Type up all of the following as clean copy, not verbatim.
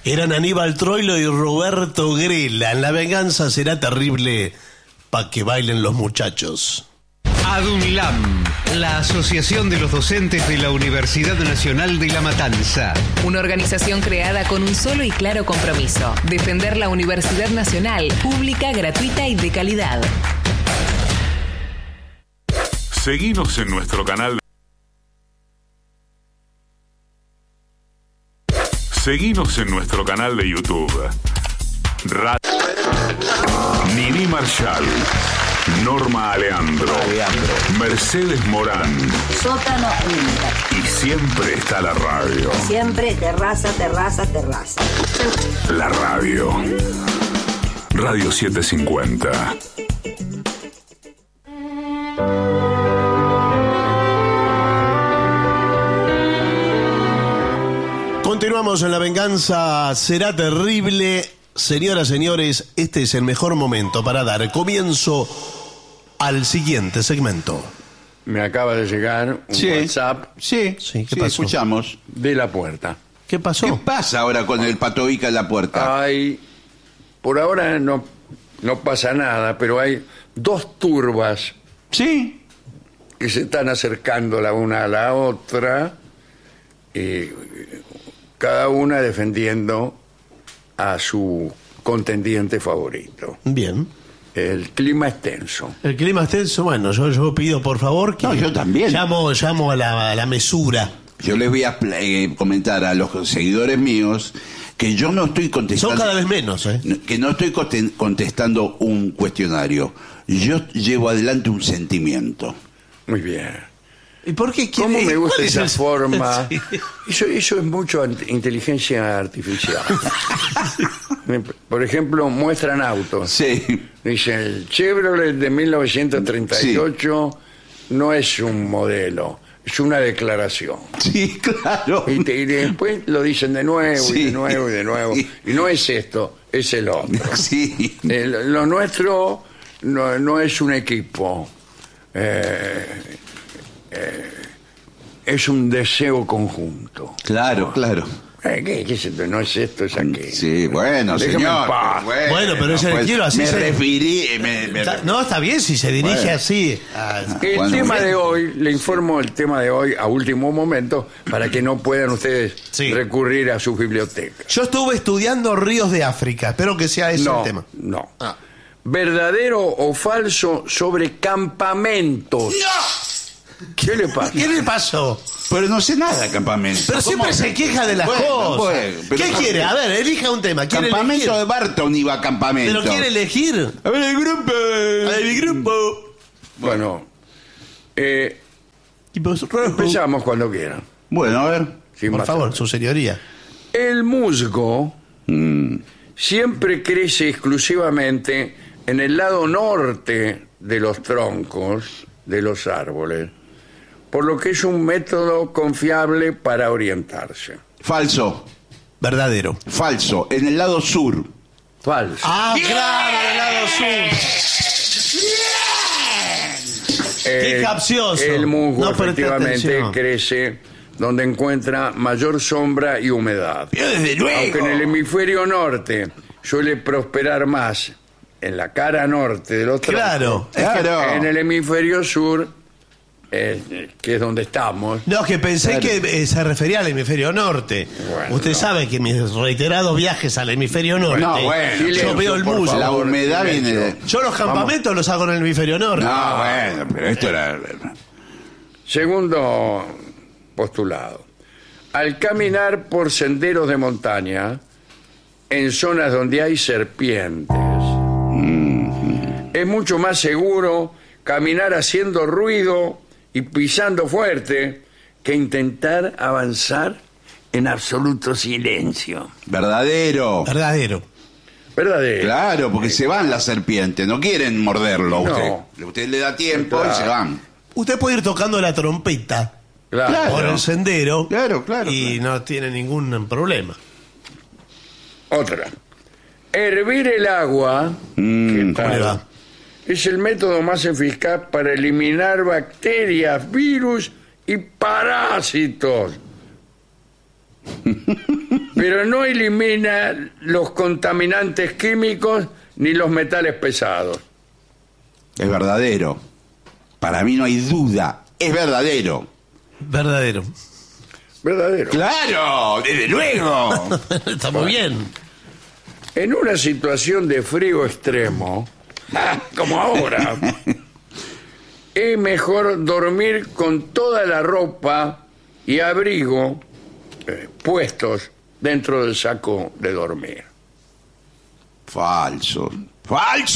Eran Aníbal Troilo y Roberto Grela. En La venganza será terrible, pa' que bailen los muchachos. ADUNLAM, la Asociación de los Docentes de la Universidad Nacional de La Matanza. Una organización creada con un solo y claro compromiso: defender la Universidad Nacional, pública, gratuita y de calidad. Seguinos en nuestro canal. Seguinos en nuestro canal de YouTube. Nini Marshall, Norma Aleandro, Mercedes Morán. Sótano Inter. Y siempre está la radio. Siempre terraza, terraza, terraza. La radio. Radio 750. Continuamos en La venganza será terrible. Señoras, señores, este es el mejor momento para dar comienzo al siguiente segmento. Me acaba de llegar un WhatsApp. Sí, ¿qué pasó? Escuchamos. De La Puerta. ¿Qué pasó? ¿Qué pasa ahora con el Patovica en La Puerta? Hay, por ahora no pasa nada, pero hay dos turbas Sí. que se están acercando la una a la otra, cada una defendiendo a su contendiente favorito. Bien. El clima es tenso. El clima es tenso. Bueno, yo pido por favor que... No, yo también. Llamo a la mesura. Yo les voy a comentar a los seguidores míos que yo no estoy contestando... Son cada vez menos, ¿eh? Que no estoy contestando un cuestionario. Yo llevo adelante un sentimiento. Muy bien. ¿Y por qué? ¿Cómo me gusta ¿Cuál es esa el- forma? Sí. Eso es mucho inteligencia artificial. Por ejemplo, muestran autos. Sí. Dice, el Chevrolet de 1938 no es un modelo, es una declaración. Sí, claro. Y después lo dicen de nuevo, y Sí. de nuevo, y de nuevo. Sí. Y no es esto, es el otro. Sí. Lo nuestro no es un equipo. Es un deseo conjunto. Claro, claro. ¿Qué es esto? No es esto, es aquello. Sí, bueno, Déjame señor. en paz. Bueno, pero ese pues, quiero así me se- referí... No, está bien si se dirige Bueno. así. El Bueno, tema bien. de hoy, le informo el tema de hoy a último momento para que no puedan ustedes Sí. recurrir a sus bibliotecas. Yo estuve estudiando ríos de África. Espero que sea ese No, el tema. no. Ah. ¿Verdadero o falso sobre campamentos? ¿Qué le pasa? ¿Qué le pasó? Pero no sé nada de campamento. Pero siempre ¿Cómo? se queja de las Bueno, cosas. bueno, pero ¿Qué ¿por quiere? qué? A ver, elija un tema. ¿Quiere Campamento elegir? de Barton iba a campamento. ¿Pero quiere elegir? A ver, el grupo. A mi grupo. Bueno, Tipos rojos. empezamos cuando quieran. Bueno, a ver. sin Por más. favor, su señoría. El musgo siempre crece exclusivamente en el lado norte de los troncos de los árboles, por lo que es un método confiable para orientarse. Falso. Verdadero. Falso. En el lado sur. Falso. Ah, claro, del lado sur. Qué capcioso. El musgo No presté efectivamente atención. crece donde encuentra mayor sombra y humedad. Desde luego. Aunque en el hemisferio norte suele prosperar más en la cara norte de los troncos, Claro. Claro. en el hemisferio sur, que es donde estamos. No, que pensé Claro. que se refería al hemisferio norte. Bueno, Usted no. sabe que mis reiterados viajes al hemisferio norte, No, bueno, yo silencio, veo el por musgo. La favor, humedad silencio. viene de... Yo los campamentos los hago en el hemisferio norte. No, bueno, pero esto era... Segundo postulado. Al caminar por senderos de montaña, en zonas donde hay serpientes, es mucho más seguro caminar haciendo ruido y pisando fuerte que intentar avanzar en absoluto silencio. Verdadero. Verdadero. ¿Verdadero? Claro, porque se van las serpientes, no quieren morderlo a usted. No. Usted le da tiempo Claro. y se van. Usted puede ir tocando la trompeta Claro. por el sendero Claro, y no tiene ningún problema. Otra. Hervir el agua, ¿qué ¿Cómo le tal? va? Es el método más eficaz para eliminar bacterias, virus y parásitos. pero no elimina los contaminantes químicos ni los metales pesados. Es verdadero. Para mí no hay duda. Es verdadero. Verdadero. Verdadero. ¡Claro! ¡Desde luego! Está muy bien. En una situación de frío extremo, como ahora, es mejor dormir con toda la ropa y abrigo puestos dentro del saco de dormir. Falso. ¡Falso!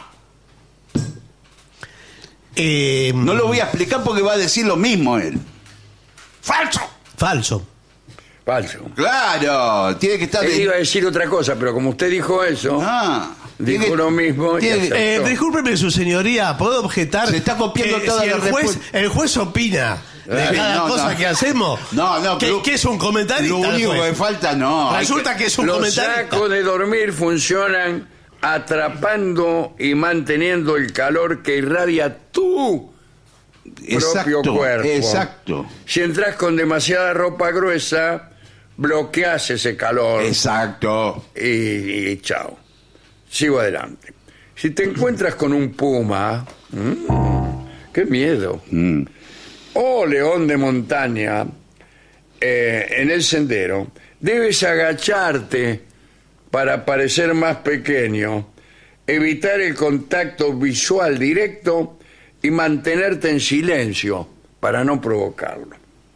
No No lo voy a explicar porque va a decir lo mismo él. ¡Falso! Falso. Falso. Claro, tiene que estar... Él iba a decir otra cosa, pero como usted dijo eso, tiene dijo que- lo mismo. y tiene que- aceptó. Discúlpeme, su señoría, ¿puedo objetar? Se está copiando que toda si la el juez opina de Sí, cada no, cosa no. que hacemos. No, pero ¿Qué es un comentario? Lo único que falta, no. hay Resulta que es un Los comentario. sacos de dormir funcionan atrapando y manteniendo el calor que irradia tu propio cuerpo. Exacto. Si entras con demasiada ropa gruesa, bloqueas ese calor Exacto. y chao. Sigo adelante. Si te encuentras con un puma, qué miedo, o león de montaña en el sendero, debes agacharte para parecer más pequeño, evitar el contacto visual directo y mantenerte en silencio para no provocarlo.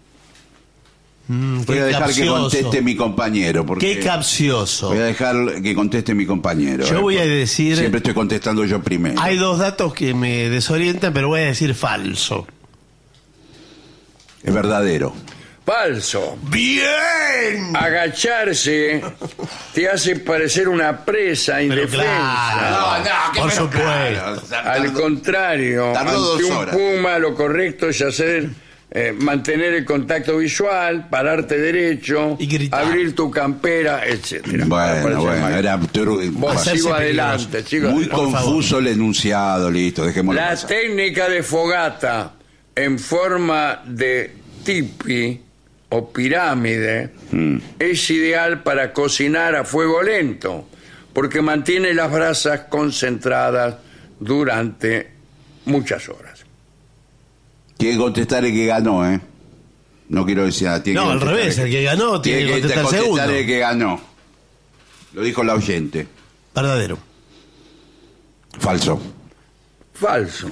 Voy Qué a dejar que capcioso. conteste mi compañero. Porque Qué capcioso. Voy a dejar que conteste mi compañero. Yo voy a decir- Siempre estoy contestando yo primero. Hay dos datos que me desorientan, pero voy a decir falso. Es verdadero. Falso. ¡Bien! Agacharse te hace parecer una presa Pero indefensa. claro. Por supuesto. Al contrario, Tardó ante 2 un horas. puma lo correcto es mantener el contacto visual, pararte derecho, Y gritar. abrir tu campera, etcétera. Para Bueno, parecer más- era Vos Hacerse sigo peligroso. adelante, sigo muy adelante. confuso el enunciado, listo, dejémoslo La pasar. técnica de fogata en forma de tipi o pirámide es ideal para cocinar a fuego lento, porque mantiene las brasas concentradas durante muchas horas. Tiene que contestar el que ganó, ¿eh? No quiero decir nada. tiene No, que al contestar revés, el que ganó tiene que contestar segundo. el que ganó. Lo dijo la oyente. Verdadero. Falso. Falso.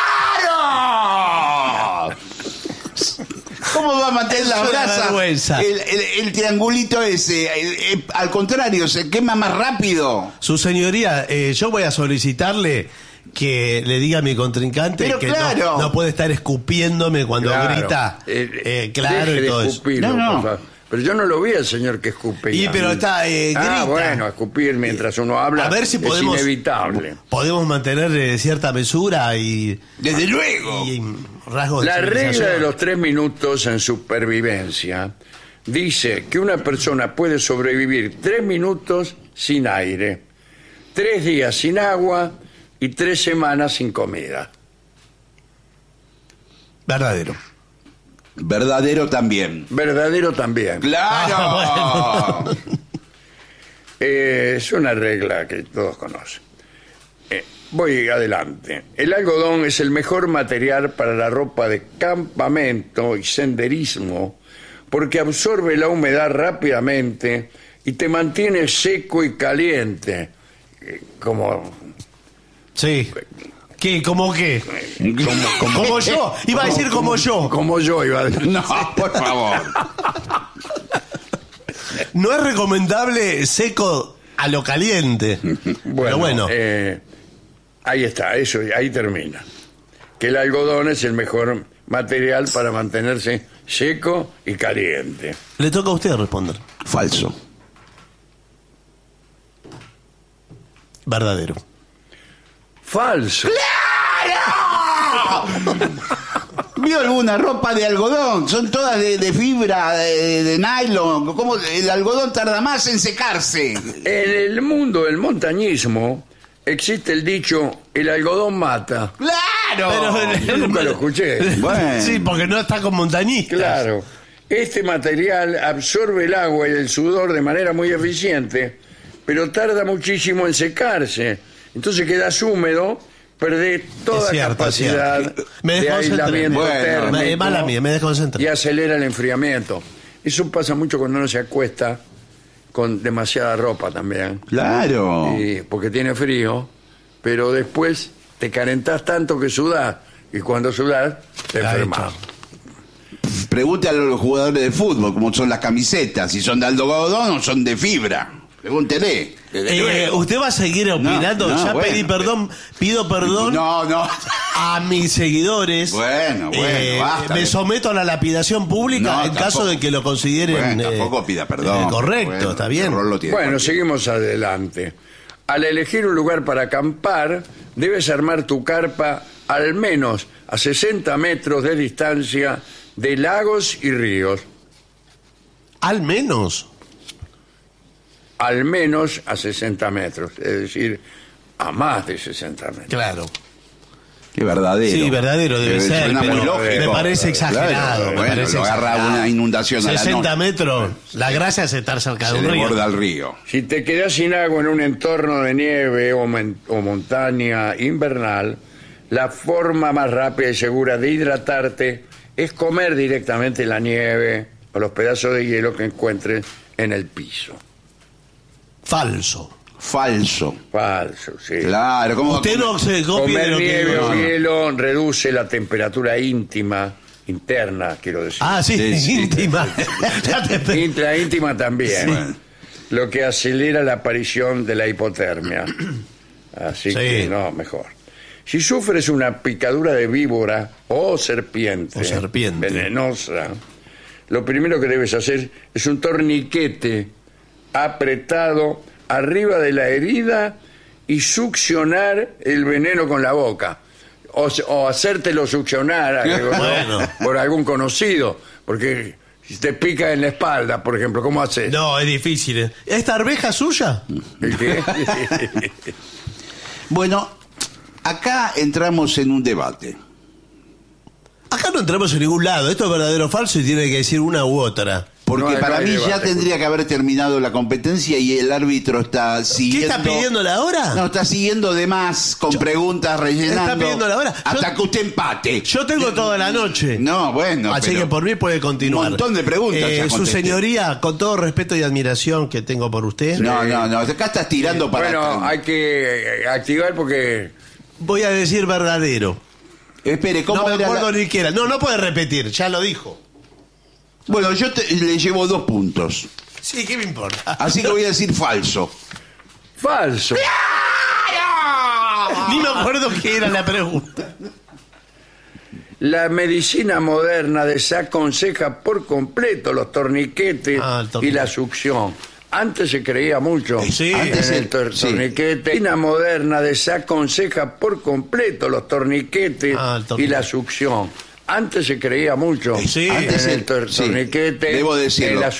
¡Claro! ¿Cómo va a mantener la Es una brasa? vergüenza. El triangulito ese, al contrario, se quema más rápido. Su señoría, yo voy a solicitarle que le diga a mi contrincante Pero que claro. no puede estar escupiéndome cuando grita. Claro, deje y de todo eso. escupirlo, No, no. por favor. Pero yo no lo vi al señor que escupe. Y pero está, grita. bueno, escupir mientras uno habla A ver si podemos. es inevitable. Podemos mantener cierta mesura y. Desde luego. y rasgos de La regla civilización. de los 3 minutos en supervivencia dice que una persona puede sobrevivir 3 minutos sin aire, 3 días sin agua y 3 semanas sin comida. Verdadero. Verdadero también. Verdadero también. ¡Claro! Es una regla que todos conocen. Voy adelante. El algodón es el mejor material para la ropa de campamento y senderismo porque absorbe la humedad rápidamente y te mantiene seco y caliente. Como Sí. ¿Qué? ¿Cómo qué? Como yo. Iba a decir como yo. Como yo iba a decir. No, por favor. No es recomendable seco a lo caliente. Pero bueno. Ahí está, eso, ahí termina. Que el algodón es el mejor material para mantenerse seco y caliente. Le toca a usted responder. Falso. Verdadero. Falso. ¿Vio alguna ropa de algodón? Son todas de fibra, de nylon. ¿Cómo el algodón tarda más en secarse? En el mundo del montañismo existe el dicho, el algodón mata. ¡Claro! Yo nunca lo escuché. Bueno. Sí, porque no está con montañistas. Claro. Este material absorbe el agua y el sudor de manera muy eficiente, pero tarda muchísimo en secarse. Entonces quedas húmedo, perdés toda capacidad me de aislamiento térmico mala mía, me desconcentré. y acelera el enfriamiento. Eso pasa mucho cuando uno se acuesta con demasiada ropa también. Claro. Porque tiene frío, pero después te calentás tanto que sudás, y cuando sudás te enfermas. Pregunte a los jugadores de fútbol cómo son las camisetas, si son de algodón o son de fibra. Pregúntele. ¿Usted va a seguir opinando? No, Ya bueno, pedí perdón, pido perdón No. a mis seguidores. Bueno, basta. Me someto a la lapidación pública No, en caso de que lo consideren Bueno, tampoco pida perdón. correcto, Bueno, está bien. el error lo tiene Bueno, cualquiera. seguimos adelante. Al elegir un lugar para acampar, debes armar tu carpa al menos a 60 metros de distancia de lagos y ríos. Al menos. Al menos a 60 metros, es decir, a más de 60 metros. Claro. Qué verdadero. Sí, verdadero debe ser, Suena pero muy lógico. me parece exagerado. Claro, me bueno, parece lo agarra exagerado. una inundación a la 60 noche. metros. La gracia es estar cerca de Se un le río. borda el río. Si te quedas sin agua en un entorno de nieve o montaña invernal, la forma más rápida y segura de hidratarte es comer directamente la nieve o los pedazos de hielo que encuentres en el piso. Falso. Falso. Falso, sí. Claro, ¿cómo Usted no se copie de Comer lo que nieve digo. o hielo reduce la temperatura interna, quiero decir. Ah, sí, Sí, sí. íntima. La íntima también. Sí. Lo que acelera la aparición de la hipotermia. Así Sí. que no, mejor. Si sufres una picadura de víbora o serpiente, venenosa, lo primero que debes hacer es un torniquete apretado arriba de la herida y succionar el veneno con la boca. O hacértelo succionar Bueno. por algún conocido. Porque si te pica en la espalda, por ejemplo, ¿cómo haces? No, es difícil. ¿Esta arveja es suya? ¿El qué? Bueno, acá entramos en un debate. Acá no entramos en ningún lado. Esto es verdadero o falso y tiene que decir una u otra. Porque No, para no hay mí debate, ya tendría que haber terminado la competencia y el árbitro está siguiendo... ¿Qué está pidiendo la hora? No, está siguiendo de más con preguntas rellenando. Está pidiendo la hora. Hasta que usted empate. Yo tengo toda la noche. No, bueno, Así pero que por mí puede continuar. un montón de preguntas ya Su contesté. señoría, con todo respeto y admiración que tengo por usted, No, acá estás tirando para... Bueno, hay que activar porque... voy a decir verdadero. Espere, ¿cómo No me era acuerdo la- ni qué era. No puede repetir, ya lo dijo. Bueno, yo le llevo 2 puntos. Sí, ¿qué me importa? Así que voy a decir falso. Falso. Ni me acuerdo qué era la pregunta. La medicina moderna desaconseja por completo los torniquetes El torniquete. y la succión. Antes se creía mucho Sí. Antes en el sí. torniquete. La medicina moderna desaconseja por completo los torniquetes El torniquete. y la succión. Antes se creía mucho Sí. en Antes el sí. torniquete. Debo decirlo. en la